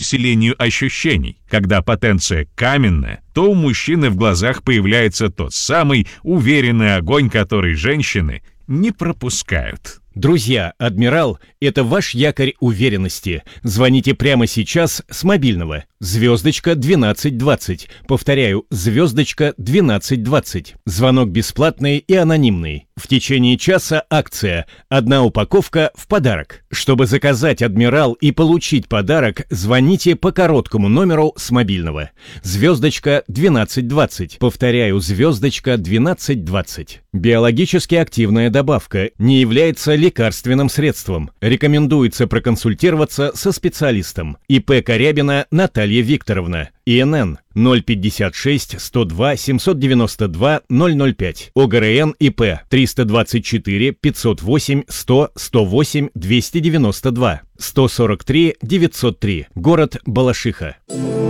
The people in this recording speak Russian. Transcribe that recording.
усилению ощущений. Когда потенция каменная, то у мужчины в глазах появляется тот самый уверенный огонь, который женщины не пропускают. Друзья, «Адмирал» — это ваш якорь уверенности. Звоните прямо сейчас с мобильного. Звездочка 1220. Повторяю, звездочка 1220. Звонок бесплатный и анонимный. В течение часа акция. 1 упаковка в подарок. Чтобы заказать «Адмирал» и получить подарок, звоните по короткому номеру с мобильного. Звездочка 1220. Повторяю, звездочка 1220. Биологически активная добавка, не является лекарственным средством. Рекомендуется проконсультироваться со специалистом. ИП Корябина Наталья Викторовна. ИНН 056 102 792 005. ОГРН ИП 324 508 100 108 292. 143 903. Город Балашиха.